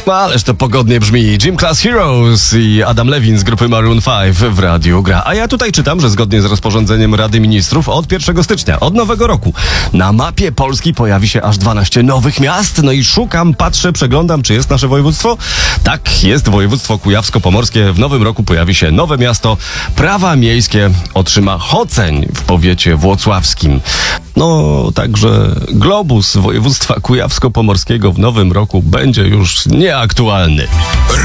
No, ależ to pogodnie brzmi. Gym Class Heroes i Adam Levin z grupy Maroon 5 w Radiu Gra. A ja tutaj czytam, że zgodnie z rozporządzeniem Rady Ministrów od 1 stycznia, od nowego roku, na mapie Polski pojawi się aż 12 nowych miast. No i szukam, patrzę, przeglądam, czy jest nasze województwo. Tak, jest województwo kujawsko-pomorskie. W nowym roku pojawi się nowe miasto. Prawa miejskie otrzyma Chodzeń w powiecie włocławskim. No, także globus województwa kujawsko-pomorskiego w nowym roku będzie już nieaktualny.